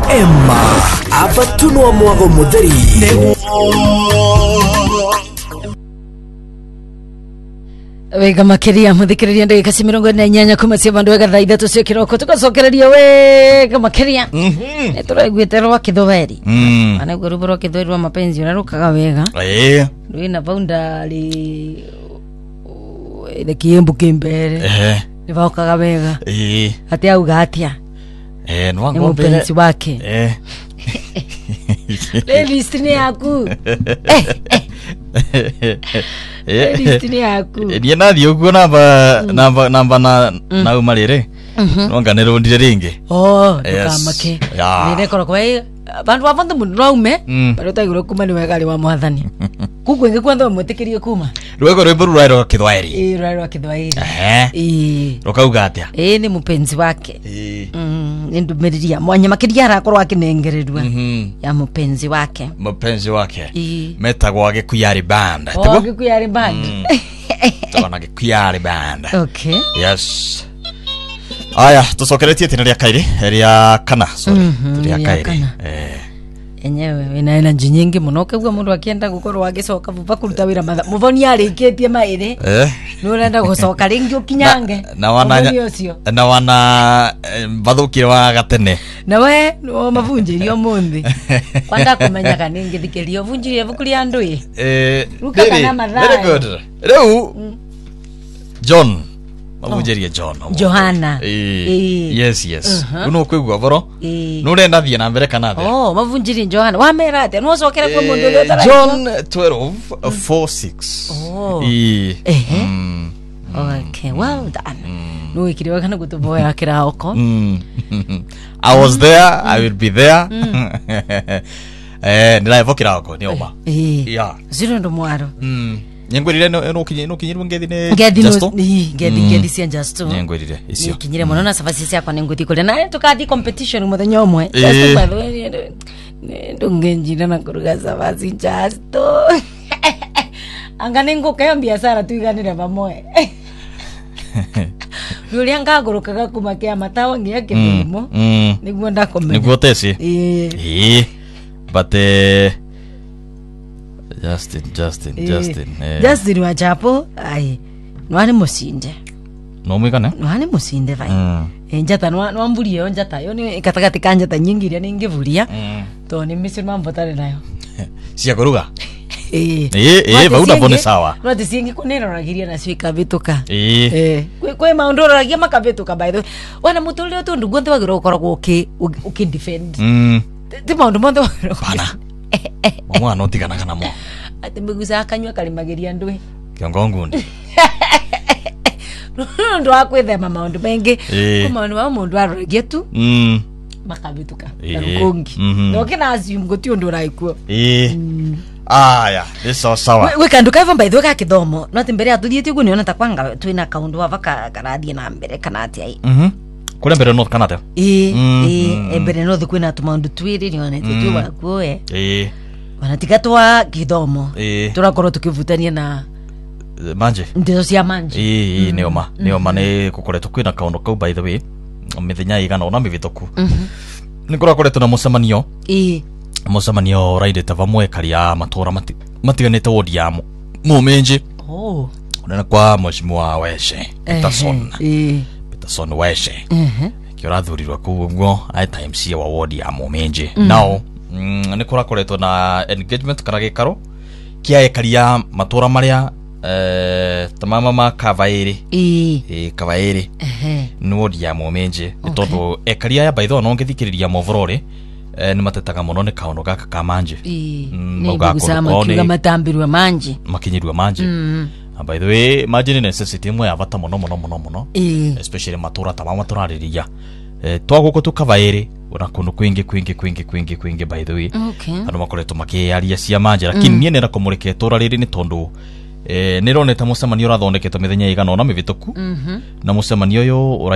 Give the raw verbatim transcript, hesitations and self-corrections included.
Emma abatuno mwago mutheri wega makiria muthikiriria ndagika cia mirongo ine na inyanya kuma cia bandu wega thaa ithatu cia kiroko tugacokereria wega makiria ne turaiguite rwa kithoweri ana gwa rwa kithoweri rwa mapenzi unarukaga wega eh rwina boundary ile kiembu kimbere eh ni baukaga wega eh ati auga atia eh no ngo mpenzi wake eh playlist ni yaku eh eh playlist ni yaku ni nathi uguo namba namba namba na na umarire no nganero ndire ringi oh tukamake ni rekoro kwa bandu bavandu mundu raume bado tagiro kuma ni wega ri wa mwathani kuku ingi kwanda mwetikirie kuma rwego rwimbo rwairo kithwairi eh rwairo kithwairi eh eh rokauga atia eh ni mupenzi wake eh mm ni ndumiriria mwanya makiria arakorwa akinengererwa ya mupenzi wake mupenzi wake metagwa gikuyari band oh gikuyari band tona gikuyari band okay yes aya tucokeretie tena ria kairi ria kana sorry ria kairi eh enyewe wina energy nyingi muno kegwa mundu akienda gukorwa agicoka vuba kuruta wira muvoni arikitie maire eh ni urenda gucoka ringi ukinyange na wana na wana bathukire wa gatene na we no mavunjirio mundi kwanda kumenya kana ngithikirio vunjirie vukuri andu i eh very good reu John mavunjirie John Johanna eh yes yes uno kwigwa boro no urenda thie na mbere kana thia oh mavunjirie Johanna wa mera ate no cokera kwa mundu uyu tara John twelve forty-six oh eh okay well done no ikiriwa kana gutuboya kirahoko I was there I will be there eh ndira evokirako ni oma yeah zero ndo mwaro mm nyengwerire no no kinyi no kinyi ngedi ne justo ni ngedi ngedi sia justo nyengwerire icio kinyire muno na safasi cia kwa nguti kule na tukadi competition muthenya umwe justo by the way ndo ngenjira na kuruga safasi justo angane ngoka biashara tuiganire bamoe Yulia ngagurukaga kumakia matawa ngia kipimo niguo ndakomenya niguo tesi eh eh but eh Justin Justin Justin eh Justin wa chapo ai nwane musinde no mwikana nwane musinde vai eh njata no no ambulie njata yo ni katagati kanjata nyingi ria ningivuria to ni misi mambo tare nayo cia kuruga eh eh eh bauda bone sawa no tisingi kunera ragiria na swika bituka eh eh kwe maundoro ragia makabituka by the way wana mutulio tu ndugu ntwa giro ukoragwo uki uki defend mm ti maundu mothe bana mwana otigana kana mo ati miguza akanywa kalimagiria ndwe kiongo ngundi ndo akwithema maundu mengi kwa maundu wa mundu aragia tu mm makabituka rukungi no kina aziungo ti undu raikuo eh aya eso sawa we kanduka hivyo by the way ka kithomo no timbere atuthieti ugu niona ta kwanga twina kaundu wa vaka karathie na mbere kana ati ai mhm kule mbere no kana ate eh eh mbere no thukuna tumaundu twiri nione tu wakuo eh eh wanatika twa kithomo eh turakorwo tukivutania na manje ndizo cia manje eh ne oma ne oma ne kukoretwo kwina kaundu kau by the way mithenya igana ona mivituku mhm nikora koretwo na mucemanio eh mucemanio raidete vamwe karia matora matiganite wodi ya mumenji oh ona kwa mheshimiwa Weshe Peterson eh Peterson Weshe mhm kiora thurirwa kuguo ai time cia wa wodi ya mumenji now nikora koretwo na engagement karage karo kia karia matora maria eh tamama ma kavairi eh eh kavairi eh ni wodi ya mumenji tondu ekaria ya by the way no ngithikiriria movorore eh ni matetaga muno ni kaundu gaka ka manje ni gusama kiga matambirwa manje makinyirwa manje mm. by the way manje ni necessity mwe abata muno muno muno muno e. especially matura tamama turariria eh twaguko tukavairi ona kundu kwingi kwingi kwingi kwingi kwingi by the way okay anu makoretwo makiaria cia manje lakini mm. nie nera kumurike tura riri ni tondu eh nironeta mucemanio urathondeketwo mithenya igana ona mivituku mhm na mucemanio yo